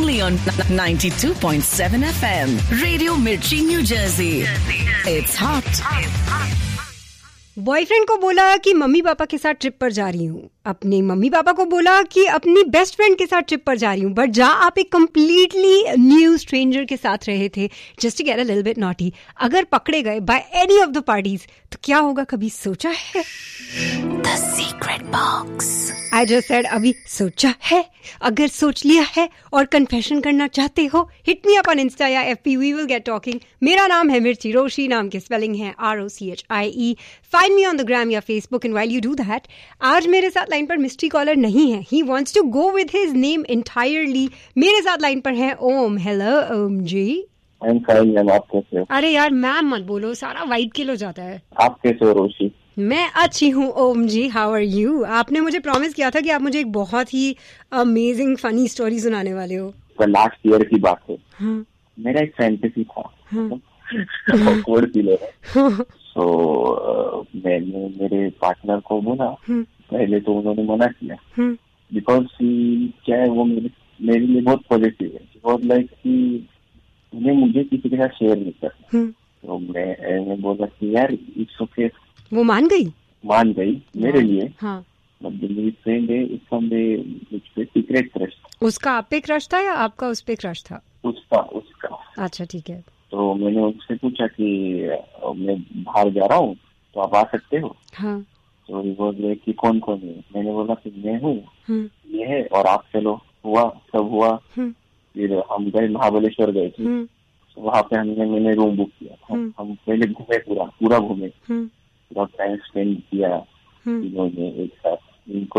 only on 92.7 FM. Radio Mirchi, New Jersey. It's hot. Boyfriend को बोला कि mummy papa के साथ ट्रिप पर जा रही हूँ, अपने मम्मी पापा को बोला कि अपनी बेस्ट फ्रेंड के साथ ट्रिप पर जा रही हूँ, बट जहाँ आप एक कंप्लीटली न्यू स्ट्रेंजर के साथ रहे थे, just to get a little bit naughty, अगर पकड़े गए by any of the parties तो क्या होगा, कभी सोचा है? The secret box. I just said अभी सोचा है? अगर सोच लिया है और कन्फेशन करना चाहते हो, hit me up on Insta या FP, we will get talking. मेरा नाम है मिर्ची, रोशी नाम की स्पेलिंग है ROCHIE। Find me on the gram या Facebook, and while you do that, आज मेरे साथ लाइन पर मिस्ट्री कॉलर नहीं है, he wants to go with his name entirely. मेरे साथ लाइन पर है ओम। Hello Om ji. I'm fine, ma'am, आप कैसे हो? अरे यार मैम मत बोलो, सारा वाइब किल हो जाता है। आप कैसे हो रोशी? मैं अच्छी हूँ ओम जी, हाउ आर यू? आपने मुझे प्रॉमिस किया था कि आप मुझे एक बहुत ही अमेजिंग फनी स्टोरी सुनाने वाले हो। लास्ट ईयर की बात है। हाँ, मेरा एक फैंटेसी था। हाँ, awkward feel हो रहा है। हाँ, So, मैंने मेरे पार्टनर को बोला, पहले तो उन्होंने मना किया, बिकॉज क्या है, वो मेरे लिए बहुत पॉजिटिव है, बहुत लाइक कि उन्हें मुझे किसी के साथ शेयर नहीं करना। तो मैं बोला कि यार इट्स ओके। वो मान गई मेरे लिए। हाँ, मेरी फ्रेंड है, उसका मुझ पे सीक्रेट क्रश। उसका आप पे क्रश था या आपका उस पे क्रश था? उसका। अच्छा ठीक है। तो मैंने उससे पूछा कि मैं बाहर जा रहा हूँ तो आप आ सकते हो? हाँ, तो वो बोले कि कौन कौन है? मैंने बोला कि मैं हूँ, ये है, और आप चलो। सब हुआ। फिर हम गए, महाबलेश्वर गए थे। तो वहाँ पे मैंने रूम बुक किया। हम पहले घूमे, पूरा घूमे, पूरा टाइम स्पेंड किया इन्होंने एक साथ। इनको